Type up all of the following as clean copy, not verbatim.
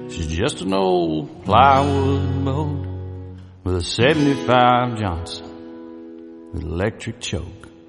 She's just an old plywood boat with a 75 Johnson with electric choke.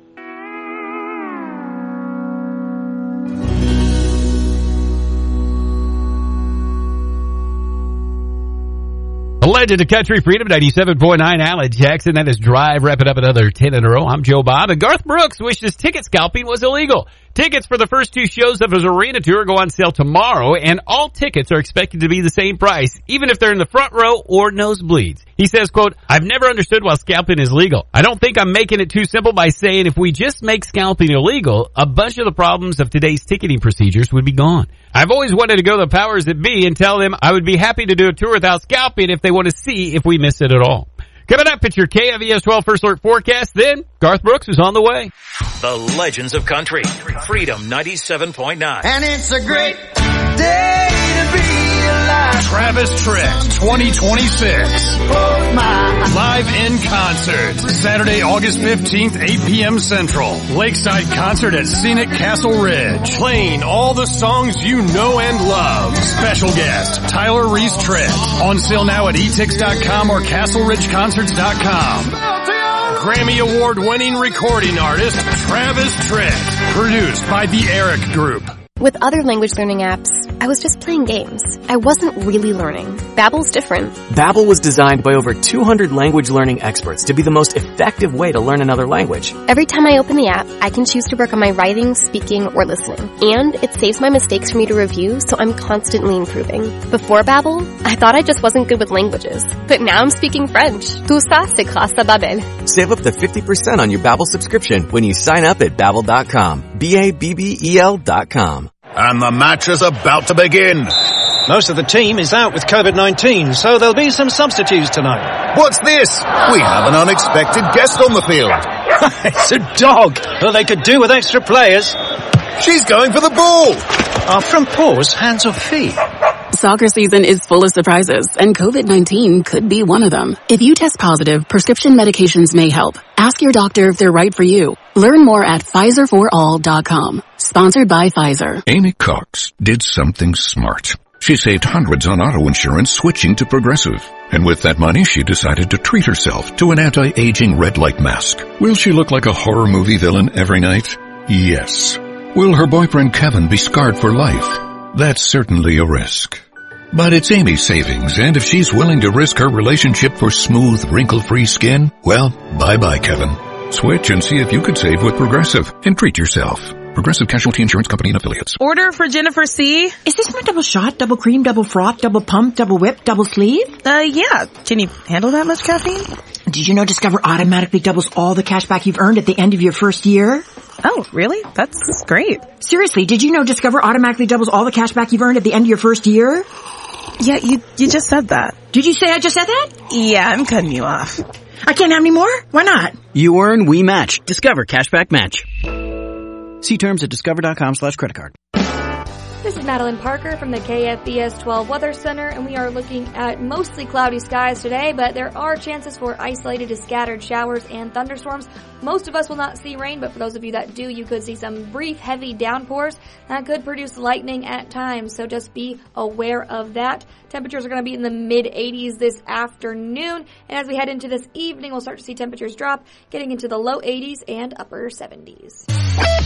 The legend of country freedom, 97.9 Alan Jackson. That is Drive, wrapping up another 10 in a row. I'm Joe Bob, and Garth Brooks wishes ticket scalping was illegal. Tickets for the first 2 shows of his arena tour go on sale tomorrow, and all tickets are expected to be the same price, even if they're in the front row or nosebleeds. He says, quote, I've never understood why scalping is legal. I don't think I'm making it too simple by saying if we just make scalping illegal, a bunch of the problems of today's ticketing procedures would be gone. I've always wanted to go to the powers that be and tell them I would be happy to do a tour without scalping if they want to see if we miss it at all. Coming up, it's your KFVS 12 First Alert forecast. Then, Garth Brooks is on the way. The Legends of Country, Freedom 97.9. And it's a great day to be alive. Travis Tritt 2026. Live in concert. Saturday, August 15th, 8 p.m. Central. Lakeside concert at Scenic Castle Ridge. Playing all the songs you know and love. Special guest, Tyler Reese Tritt. On sale now at etix.com or castleridgeconcerts.com. Grammy Award-winning recording artist, Travis Tritt. Produced by the Eric Group. With other language learning apps, I was just playing games. I wasn't really learning. Babbel's different. Babbel was designed by over 200 language learning experts to be the most effective way to learn another language. Every time I open the app, I can choose to work on my writing, speaking, or listening. And it saves my mistakes for me to review, so I'm constantly improving. Before Babbel, I thought I just wasn't good with languages. But now I'm speaking French. Tout ça, c'est grâce à Babbel. Save up to 50% on your Babbel subscription when you sign up at Babbel.com. Babbel.com. And the match is about to begin. Most of the team is out with COVID-19, so there'll be some substitutes tonight. What's this? We have an unexpected guest on the field. It's a dog. Well, they could do with extra players. She's going for the ball. Are front paws hands or feet? Soccer season is full of surprises, and COVID-19 could be one of them. If you test positive, prescription medications may help. Ask your doctor if they're right for you. Learn more at PfizerForAll.com. Sponsored by Pfizer. Amy Cox did something smart. She saved hundreds on auto insurance switching to Progressive. And with that money, she decided to treat herself to an anti-aging red light mask. Will she look like a horror movie villain every night? Yes. Will her boyfriend Kevin be scarred for life? That's certainly a risk. But it's Amy's savings, and if she's willing to risk her relationship for smooth, wrinkle-free skin, well, bye-bye, Kevin. Switch and see if you could save with Progressive and treat yourself. Progressive Casualty Insurance Company and Affiliates. Order for Jennifer C. Is this my double shot, double cream, double froth, double pump, double whip, double sleeve? Yeah. Can you handle that much caffeine? Did you know Discover automatically doubles all the cash back you've earned at the end of your first year? Oh, really? That's great. Seriously, did you know Discover automatically doubles all the cash back you've earned at the end of your first year? Yeah, you just said that. Did you say I just said that? Yeah, I'm cutting you off. I can't have any more? Why not? You earn, we match. Discover Cashback Match. See terms at discover.com/creditcard. This is Madeline Parker from the KFVS 12 Weather Center, and we are looking at mostly cloudy skies today, but there are chances for isolated to scattered showers and thunderstorms. Most of us will not see rain, but for those of you that do, you could see some brief heavy downpours that could produce lightning at times, so just be aware of that. Temperatures are going to be in the mid-80s this afternoon, and as we head into this evening, we'll start to see temperatures drop, getting into the low 80s and upper 70s.